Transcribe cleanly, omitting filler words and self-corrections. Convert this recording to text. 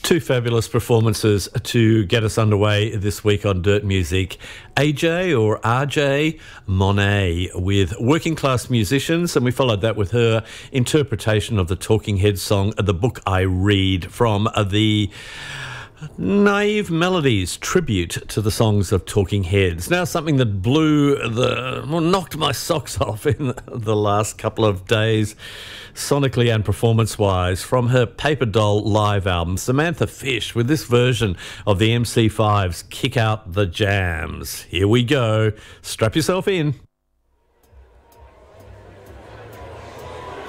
Two fabulous performances to get us underway this week on Dirt Music. AJ or RJ Monet with Working Class Musicians, and we followed that with her interpretation of the Talking Heads song The Book I Read from the Naive Melodies tribute to the songs of Talking Heads. Now something that knocked my socks off in the last couple of days, sonically and performance-wise, from her Paper Doll live album, Samantha Fish, with this version of the MC5's Kick Out the Jams. Here we go. Strap yourself in.